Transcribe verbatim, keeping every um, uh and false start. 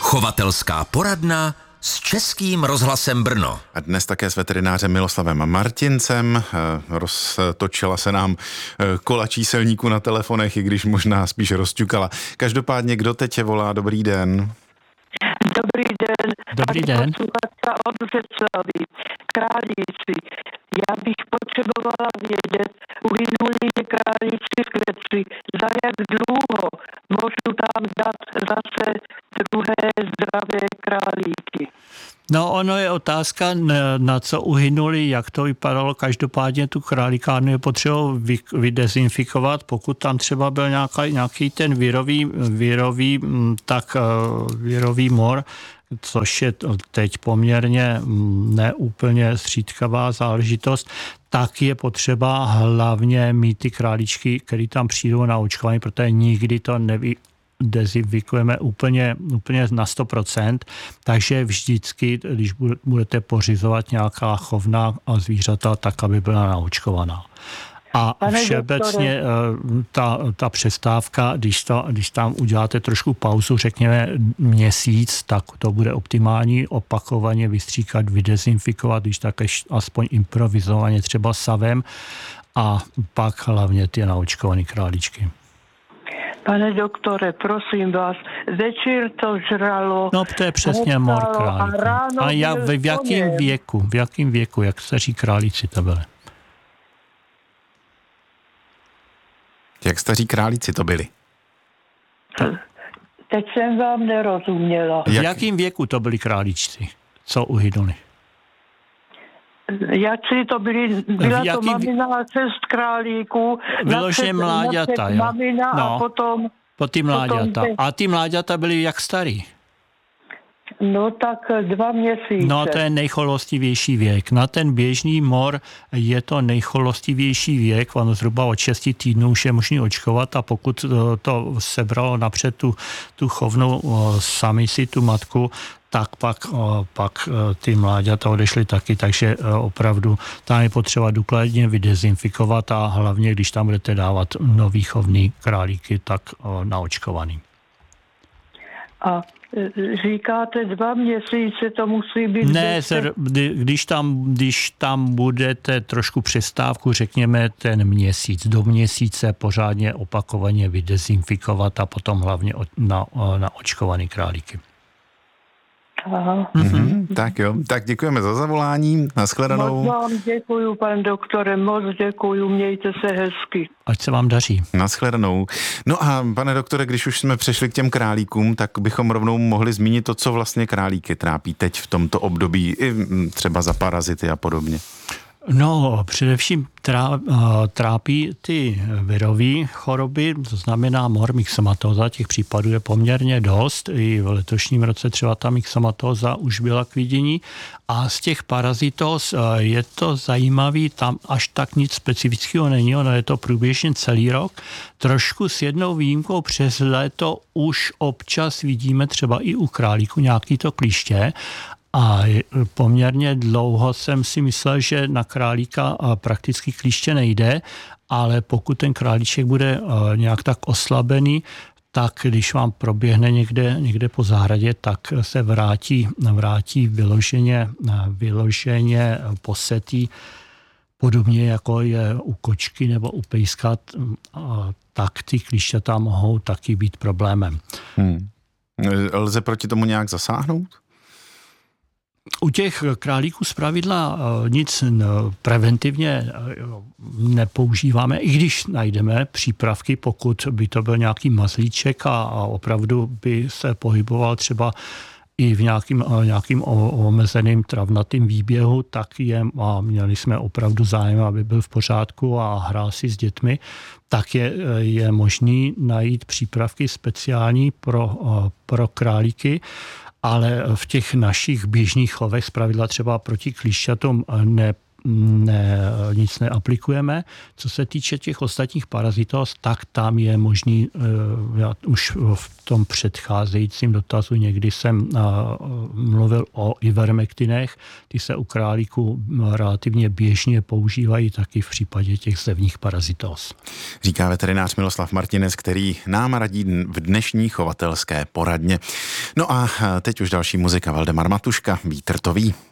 Chovatelská poradna s Českým rozhlasem Brno. A dnes také s veterinářem Miloslavem Martincem. Roztočila se nám kola číselníků na telefonech, i když možná spíš rozťukala. Každopádně, kdo teď volá? Dobrý den. Dobrý den. Dobrý den. Od Břeclavi, králíci. Já bych potřebovala vědět, uhynuli králíci v kleci, za jak dlouho můžu tam dát zase druhé zdravé králíky. No, ono je otázka, na co uhynuli, jak to vypadalo. Každopádně tu králíkárnu je potřeba vydezinfikovat. Pokud tam třeba byl nějaký, nějaký ten virový, virový, tak virový mor, což je teď poměrně neúplně zřídkavá záležitost, tak je potřeba hlavně mít ty králíčky, které tam přijdou na očkování, protože nikdy to neví, dezinfikujeme úplně, úplně na sto procent, takže vždycky, když budete pořizovat nějaká chovná zvířata, tak aby byla naočkovaná. A všeobecně ta, ta přestávka, když, to, když tam uděláte trošku pauzu, řekněme měsíc, tak to bude optimální, opakovaně vystříkat, vydezinfikovat, když tak aspoň improvizovaně třeba savem a pak hlavně ty naočkované králíčky. Pane doktore, prosím vás, večer to žralo. No, to je přesně mor králíků. A, a já, v, v jakém věku, v jakém věku, jak staří králíci to byli? Jak staří králíci to byli? Teď jsem vám nerozuměla. V jakém věku to byli králíčci? Co uhynuli? Jak si to byli, byla jaký... to mamina a šest králíků. Vyloženě mláďata, jo. Mamina no. a potom... Po ty mláďata. Potom... A ty mláďata byly jak starý? No tak dva měsíce. No to je nejcholostivější věk. Na ten běžný mor je to nejcholostivější věk, on zhruba od šesti týdnů už je možný očkovat a pokud to sebralo napřed tu, tu chovnou samici, tu matku, tak pak, pak ty mláďata odešly taky, takže opravdu tam je potřeba důkladně vydezinfikovat a hlavně, když tam budete dávat nový chovný králíky, tak naočkovaný. A říkáte dva měsíce, to musí být... Ne, když tam, když tam budete trošku přestávku, řekněme ten měsíc, do měsíce pořádně opakovaně vydezinfikovat a potom hlavně na, na očkovaný králíky. Aha. Mm-hmm. Tak jo, tak děkujeme za zavolání, nashledanou. Moc vám děkuju, pan doktore, moc děkuju, mějte se hezky. Ať se vám daří. Nashledanou. No a pane doktore, když už jsme přešli k těm králíkům, tak bychom rovnou mohli zmínit to, co vlastně králíky trápí teď v tomto období, i třeba za parazity a podobně. No, především trápí ty virové choroby, to znamená mor, myxomatóza, těch případů je poměrně dost. I v letošním roce třeba ta myxomatóza už byla k vidění. A z těch parazitóz je to zajímavý, tam až tak nic specifického není, ono je to průběžně celý rok. Trošku s jednou výjimkou přes léto už občas vidíme třeba i u králíku nějaký to klíště. A poměrně dlouho jsem si myslel, že na králíka prakticky klíště nejde, ale pokud ten králíček bude nějak tak oslabený, tak když vám proběhne někde, někde po zahradě, tak se vrátí, vrátí vyloženě, vyloženě posetý, podobně jako je u kočky nebo u pejska, tak ty klíšťata mohou taky být problémem. Hmm. Lze proti tomu nějak zasáhnout? U těch králíků zpravidla nic preventivně nepoužíváme, i když najdeme přípravky, pokud by to byl nějaký mazlíček a opravdu by se pohyboval třeba i v nějakým, nějakým omezeným travnatým výběhu, tak je, a měli jsme opravdu zájem, aby byl v pořádku a hrál si s dětmi, tak je, je možný najít přípravky speciální pro, pro králíky, ale v těch našich běžných chovech zpravidla třeba proti klíšťatům ne, ne, nic neaplikujeme. Co se týče těch ostatních parazitóz, tak tam je možný, já už v tom předcházejícím dotazu někdy jsem mluvil o ivermektinech, ty se u králíků relativně běžně používají taky v případě těch zevních parazitóz. Říká veterinář Miloslav Martinec, který nám radí v dnešní chovatelské poradně. No a teď už další muzika. Valdemar Matuška, Vítr to ví.